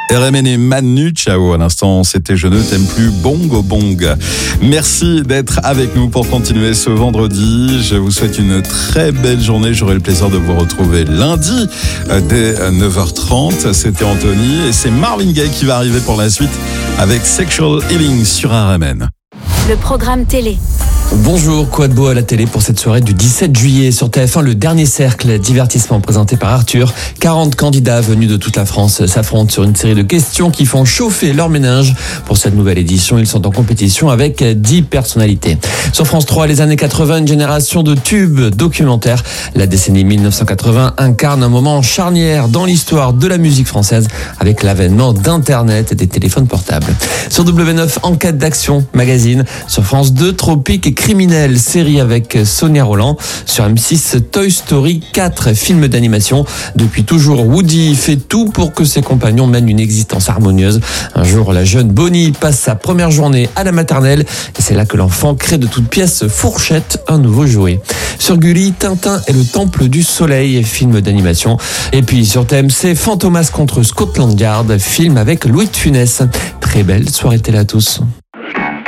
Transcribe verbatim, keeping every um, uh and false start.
R M N et Manu Chao. À l'instant, c'était Je ne t'aime plus, Bongo Bong. Merci d'être avec nous pour continuer ce vendredi. Je vous souhaite une très belle journée. J'aurai le plaisir de vous retrouver lundi dès neuf heures trente. C'était Anthony et c'est Marvin Gaye qui va arriver pour la suite avec Sexual Healing sur R M N. Le programme télé. Bonjour, quoi de beau à la télé pour cette soirée du dix-sept juillet sur T F un, le dernier cercle divertissement présenté par Arthur. quarante candidats venus de toute la France s'affrontent sur une série de questions qui font chauffer leur méninge. Pour cette nouvelle édition, ils sont en compétition avec dix personnalités. Sur France trois, les années quatre-vingts, une génération de tubes documentaires. La décennie mille neuf cent quatre-vingts incarne un moment charnière dans l'histoire de la musique française avec l'avènement d'Internet et des téléphones portables. Sur W neuf, enquête d'action, magazine. Sur France deux, Tropique et Criminel, série avec Sonia Roland. Sur M six, Toy Story quatre, film d'animation. Depuis toujours, Woody fait tout pour que ses compagnons mènent une existence harmonieuse. Un jour, la jeune Bonnie passe sa première journée à la maternelle et c'est là que l'enfant crée de toutes pièces Fourchette, un nouveau jouet. Sur Gulli, Tintin et le Temple du Soleil, film d'animation. Et puis sur T M C, Fantomas contre Scotland Yard, film avec Louis de Funès. Très belle soirée télé à tous.